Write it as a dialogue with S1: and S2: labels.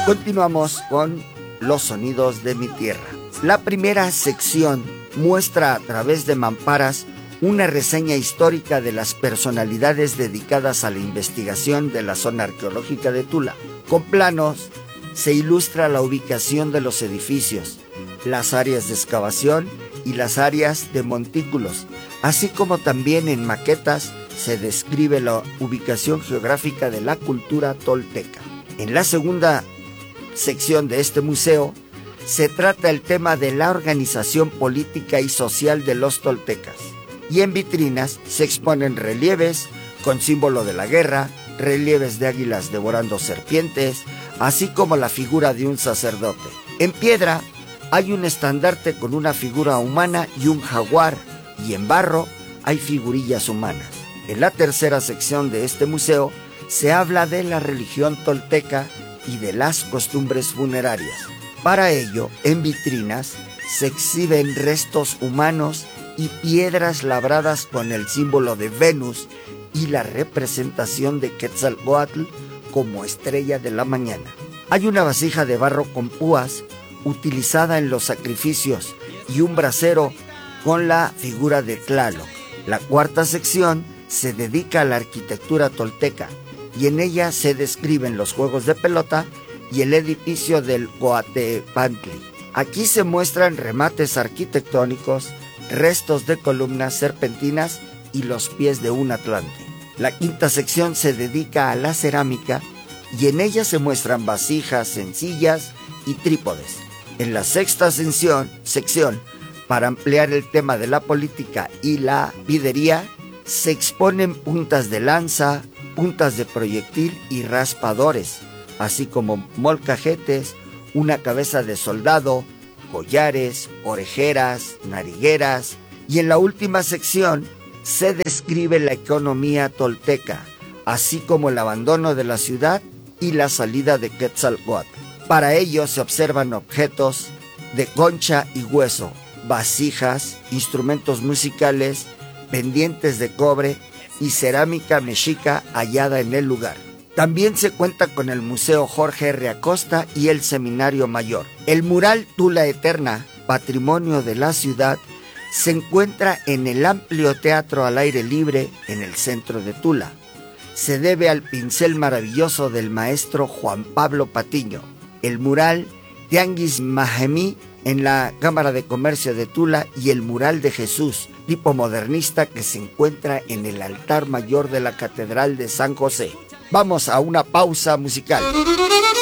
S1: Continuamos con los sonidos de mi tierra. La primera sección muestra a través de mamparas una reseña histórica de las personalidades dedicadas a la investigación de la zona arqueológica de Tula. Con planos se ilustra la ubicación de los edificios, las áreas de excavación y las áreas de montículos, así como también en maquetas se describe la ubicación geográfica de la cultura tolteca. En la segunda sección de este museo se trata el tema de la organización política y social de los toltecas, y en vitrinas se exponen relieves con símbolo de la guerra, relieves de águilas devorando serpientes, así como la figura de un sacerdote. En piedra hay un estandarte con una figura humana y un jaguar, y en barro hay figurillas humanas. En la tercera sección de este museo se habla de la religión tolteca y de las costumbres funerarias. Para ello, en vitrinas se exhiben restos humanos y piedras labradas con el símbolo de Venus y la representación de Quetzalcóatl como estrella de la mañana. Hay una vasija de barro con púas utilizada en los sacrificios y un brasero con la figura de Tlaloc. La cuarta sección se dedica a la arquitectura tolteca y en ella se describen los juegos de pelota y el edificio del Coatepantli. Aquí se muestran remates arquitectónicos, restos de columnas serpentinas y los pies de un atlante. La quinta sección se dedica a la cerámica y en ella se muestran vasijas sencillas y trípodes. En la sexta sección, para ampliar el tema de la política y la videría, se exponen puntas de lanza, puntas de proyectil y raspadores, así como molcajetes, una cabeza de soldado, collares, orejeras, narigueras, y en la última sección se describe la economía tolteca, así como el abandono de la ciudad y la salida de Quetzalcóatl. Para ello se observan objetos de concha y hueso, vasijas, instrumentos musicales, pendientes de cobre y cerámica mexica hallada en el lugar. También se cuenta con el Museo Jorge R. Acosta y el Seminario Mayor. El mural Tula Eterna, patrimonio de la ciudad, se encuentra en el amplio teatro al aire libre en el centro de Tula. Se debe al pincel maravilloso del maestro Juan Pablo Patiño. El mural Tianguis Mahemí en la Cámara de Comercio de Tula y el mural de Jesús, tipo modernista, que se encuentra en el altar mayor de la Catedral de San José. Vamos a una pausa musical.